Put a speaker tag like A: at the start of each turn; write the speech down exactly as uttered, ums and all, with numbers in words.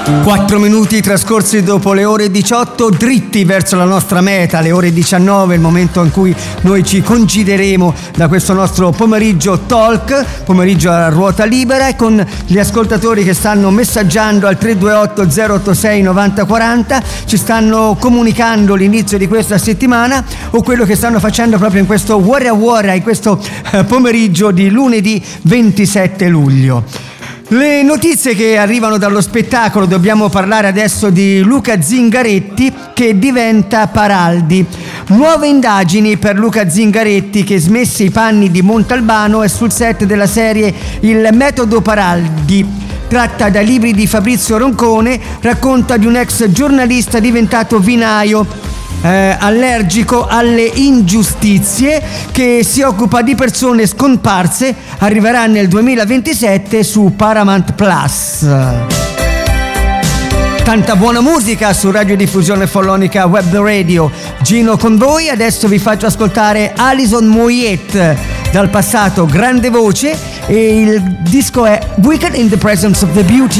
A: quattro minuti trascorsi dopo le ore diciotto, dritti verso la nostra meta, le ore diciannove, il momento in cui noi ci congideremo da questo nostro pomeriggio talk, pomeriggio a ruota libera, e con gli ascoltatori che stanno messaggiando al tre due otto zero otto sei nove zero quattro zero, ci stanno comunicando l'inizio di questa settimana o quello che stanno facendo proprio in questo Warra Warra, in questo eh, pomeriggio di lunedì ventisette luglio. Le notizie che arrivano dallo spettacolo: dobbiamo parlare adesso di Luca Zingaretti che diventa Paraldi. Nuove indagini per Luca Zingaretti che, smesse i panni di Montalbano, è sul set della serie Il metodo Paraldi. Tratta da libri di Fabrizio Roncone, racconta di un ex giornalista diventato vinaio, Eh, allergico alle ingiustizie, che si occupa di persone scomparse. Arriverà nel duemilaventisette su Paramount Plus. Tanta buona musica su Radiodiffusione Follonica Web Radio. Gino con voi, adesso vi faccio ascoltare Alison Moyet, dal passato grande voce, e il disco è Wicked in the Presence of the Beauty.